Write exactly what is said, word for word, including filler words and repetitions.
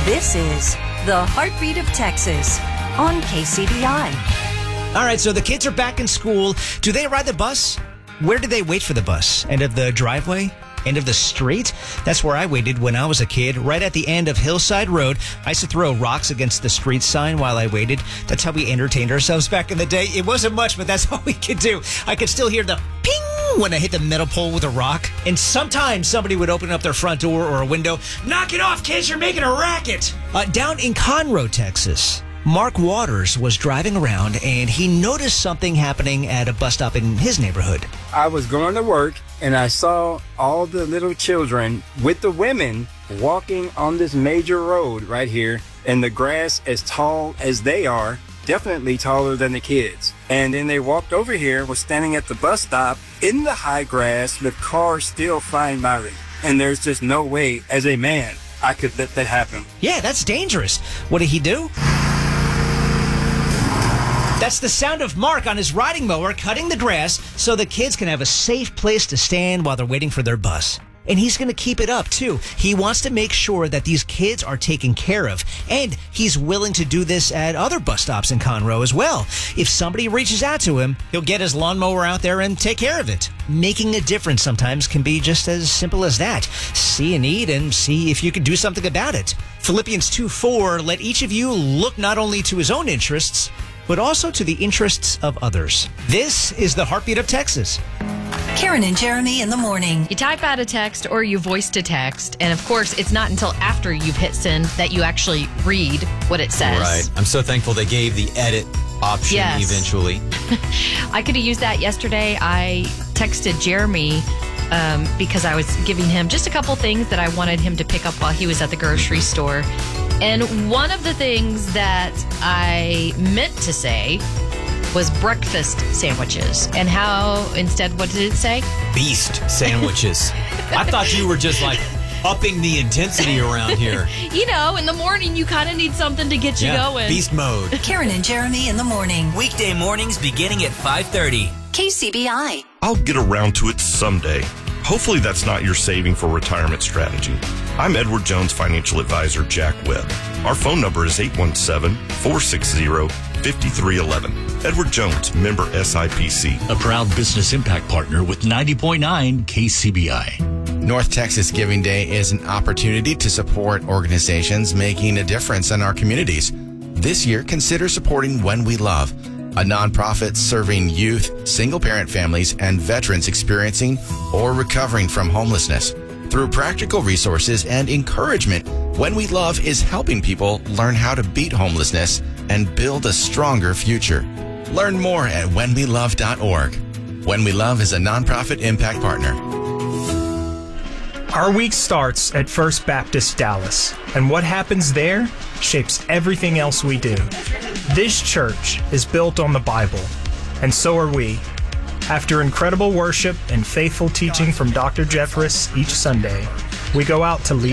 This is the Heartbeat of Texas on K C B I. All right, so the kids are back in school. Do they ride the bus? Where do they wait for the bus? End of the driveway? End of the street? That's where I waited when I was a kid, right at the end of Hillside Road. I used to throw rocks against the street sign while I waited. That's how we entertained ourselves back in the day. It wasn't much, but that's all we could do. I could still hear the ping when I hit the metal pole with a rock. And sometimes somebody would open up their front door or a window. Knock it off, kids, you're making a racket. Uh, down in Conroe, Texas, Mark Waters was driving around and he noticed something happening at a bus stop in his neighborhood. I was going to work and I saw all the little children with the women walking on this major road right here, and the grass as tall as they are, definitely taller than the kids. And then they walked over here, was standing at the bus stop in the high grass with cars still flying by them. And there's just no way, as a man, I could let that happen. Yeah, that's dangerous. What did he do? That's the sound of Mark on his riding mower cutting the grass so the kids can have a safe place to stand while they're waiting for their bus. And he's going to keep it up, too. He wants to make sure that these kids are taken care of. And he's willing to do this at other bus stops in Conroe as well. If somebody reaches out to him, he'll get his lawnmower out there and take care of it. Making a difference sometimes can be just as simple as that. See a need and see if you can do something about it. Philippians two four, let each of you look not only to his own interests, but also to the interests of others. This is the Heartbeat of Texas. Karen and Jeremy in the morning. You type out a text or you voice to text, and of course, it's not until after you've hit send that you actually read what it says. Right. I'm so thankful they gave the edit option Yes. eventually. I could have used that yesterday. I texted Jeremy um, because I was giving him just a couple things that I wanted him to pick up while he was at the grocery store. And one of the things that I meant to say was breakfast sandwiches. And how, instead, what did it say? Beast sandwiches. I thought you were just like upping the intensity around here. You know, in the morning, you kind of need something to get you Yeah, going. beast mode. Karen and Jeremy in the morning. Weekday mornings beginning at five thirty. K C B I. I'll get around to it someday. Hopefully that's not your saving for retirement strategy. I'm Edward Jones financial advisor Jack Webb. Our phone number is eight one seven, four six zero, five three one one. Edward Jones, member S I P C. A proud business impact partner with ninety point nine K C B I. North Texas Giving Day is an opportunity to support organizations making a difference in our communities. This year, consider supporting When We Love, a nonprofit serving youth, single-parent families, and veterans experiencing or recovering from homelessness. Through practical resources and encouragement, When We Love is helping people learn how to beat homelessness and build a stronger future. Learn more at when we love dot org. When We Love is a nonprofit impact partner. Our week starts at First Baptist Dallas, and what happens there shapes everything else we do. This church is built on the Bible, and so are we. After incredible worship and faithful teaching from Doctor Jeffress each Sunday, we go out to lead